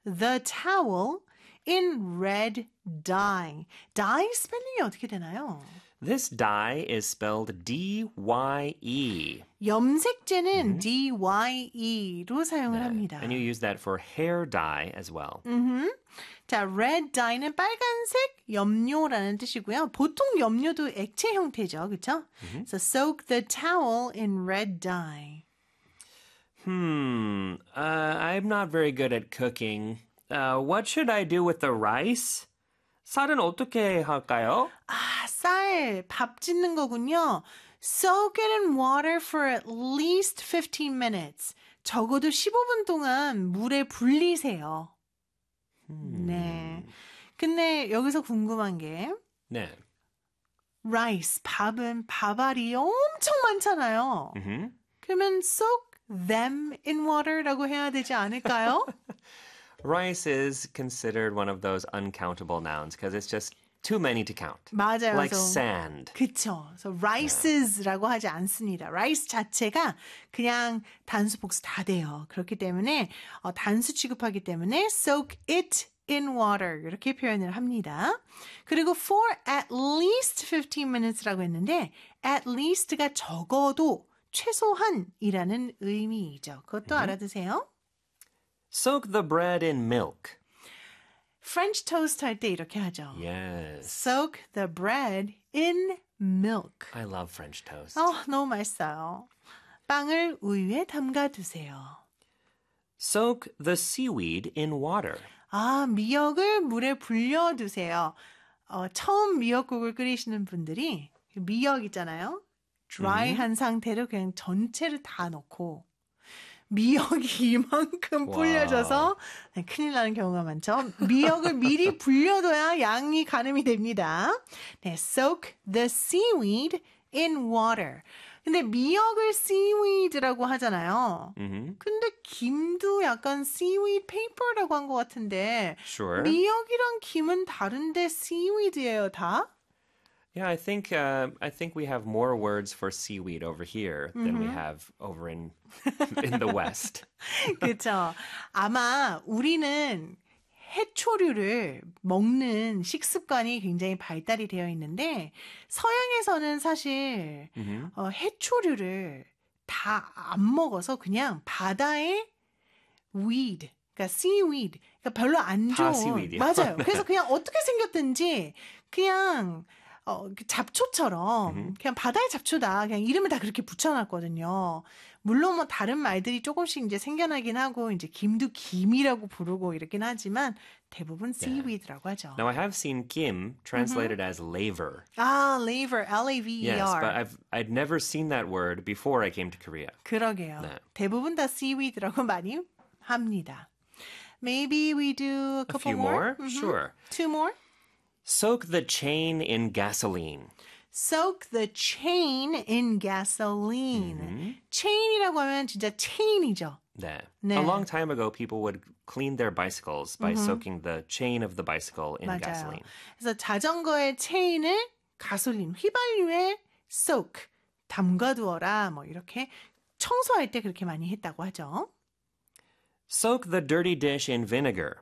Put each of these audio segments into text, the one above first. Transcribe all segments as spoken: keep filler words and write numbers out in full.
the towel in red dye. dye 스펠링이 어떻게 되나요? This dye is spelled D Y E. 염색제는 mm-hmm. D Y E로 사용을 네. 합니다. And you use that for hair dye as well. Mm-hmm. 자, red dye는 빨간색 염료라는 뜻이고요. 보통 염료도 액체 형태죠. 그렇죠? Mm-hmm. So soak the towel in red dye. Hmm, uh, I'm not very good at cooking. Uh, what should I do with the rice? 쌀은 어떻게 할까요? 아, 쌀, 밥 짓는 거군요. Soak it in water for at least fifteen minutes. 적어도 십오 분 동안 물에 불리세요. 음. 네. 근데 여기서 궁금한 게 네. rice, 밥은 밥알이 엄청 많잖아요. Mm-hmm. 그러면 soak them in water라고 해야 되지 않을까요? Rice is considered one of those uncountable nouns because it's just too many to count. 맞아요. Like so, sand. 그쵸. So rices라고 하지 않습니다. rice 자체가 그냥 단수 복수 다 돼요. 그렇기 때문에 어, 단수 취급하기 때문에 soak it in water 이렇게 표현을 합니다. 그리고 for at least fifteen minutes라고 했는데 at least가 적어도 최소한이라는 의미이죠. 그것도 mm-hmm. 알아두세요. Soak the bread in milk. French toast 할 때 이렇게 하죠. Yes. Soak the bread in milk. I love French toast. 어, 너무 맛있어요. 빵을 우유에 담가두세요. Soak the seaweed in water. 아, 미역을 물에 불려두세요. 어, 처음 미역국을 끓이시는 분들이 미역 있잖아요. 드라이한 음. 상태로 그냥 전체를 다 넣고 미역이 이만큼 불려져서 네, 큰일 나는 경우가 많죠. 미역을 미리 불려둬야 양이 가늠이 됩니다. 네, soak the seaweed in water. 근데 미역을 seaweed라고 하잖아요. Mm-hmm. 근데 김도 약간 seaweed paper라고 한 것 같은데 sure. 미역이랑 김은 다른데 seaweed예요, 다? Yeah, I think uh, I think we have more words for seaweed over here mm-hmm. than we have over in in the West. 그렇죠. 아마 우리는 해초류를 먹는 식습관이 굉장히 발달이 되어 있는데 서양에서는 사실 mm-hmm. 어, 해초류를 다 안 먹어서 그냥 바다의 weed, 그러니까 seaweed, 그러니까 별로 안 좋은 seaweed이요. 맞아요. 그래서 그냥 어떻게 생겼든지 그냥 어, 잡초처럼 mm-hmm. 그냥 바다의 잡초다. 그냥 이름을 다 그렇게 붙여놨거든요. 물론 뭐 다른 말들이 조금씩 이제 생겨나긴 하고 이제 김도 김이라고 부르고 이렇긴 하지만 대부분 seaweed라고 하죠. Now I have seen kim translated mm-hmm. as laver. 아, laver, L A V E R. Yes, but I've I'd never seen that word before I came to Korea. 그러게요. 네. 대부분 다 seaweed라고 많이 합니다. Maybe we do a couple a few more. more? Mm-hmm. Sure. Two more. Soak the chain in gasoline. Soak the chain in gasoline. Mm-hmm. chain이라고 하면 진짜 chain이죠. 네. 네. A long time ago, people would clean their bicycles by mm-hmm. soaking the chain of the bicycle in 맞아요. gasoline. 그래서 자전거의 체인을 가솔린, 휘발유에 soak, 담가두어라 뭐 이렇게 청소할 때 그렇게 많이 했다고 하죠. Soak the dirty dish in vinegar.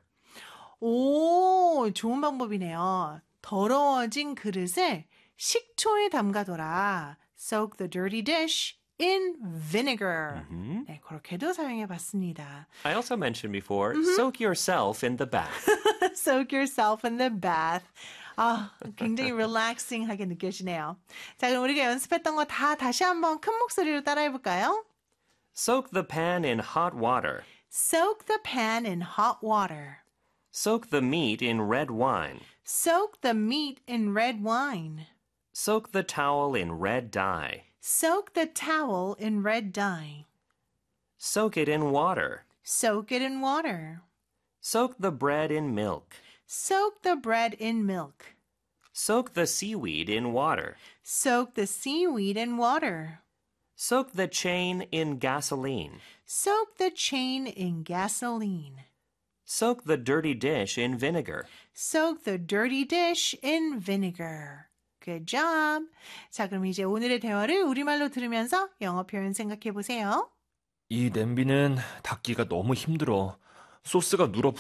오, 좋은 방법이네요. 더러워진 그릇을 식초에 담가둬라. Soak the dirty dish in vinegar. Mm-hmm. 네, 그렇게도 사용해봤습니다. I also mentioned before, mm-hmm. soak yourself in the bath. Soak yourself in the bath. 아, 굉장히 relaxing하게 느껴지네요. 자, 그럼 우리가 연습했던 거 다 다시 한번 큰 목소리로 따라해볼까요? Soak the pan in hot water. Soak the pan in hot water. Soak the meat in red wine. Soak the meat in red wine. Soak the towel in red dye. Soak the towel in red dye. Soak it in water. Soak it in water. Soak the bread in milk. Soak the bread in milk. Soak the seaweed in water. Soak the seaweed in water. Soak the chain in gasoline. Soak the chain in gasoline. Soak the dirty dish in vinegar. Soak the dirty dish in vinegar. Good job. 자, 그럼 이제 오늘의 대화를 우리말로 들으면서 영어 표현 생각해 보세요. 이 냄비는 닫기가 너무 힘들어. 소스가 눌어